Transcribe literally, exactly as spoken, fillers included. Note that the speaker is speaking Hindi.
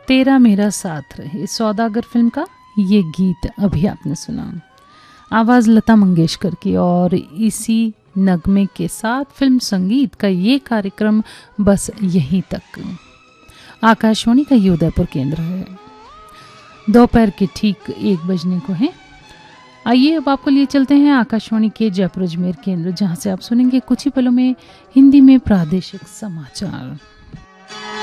तेरा मेरा साथ रहे, सौदागर फिल्म का ये गीत अभी आपने सुना। आवाज़ लता मंगेशकर की, और इसी नगमे के साथ फिल्म संगीत का ये कार्यक्रम बस यहीं तक। आकाशवाणी का ये उदयपुर केंद्र है। दोपहर के ठीक एक बजने को है। आइए अब आपको लिए चलते हैं आकाशवाणी के जयपुर अजमेर केंद्र, जहां से आप सुनेंगे कुछ ही पलों में हिंदी में प्रादेशिक समाचार।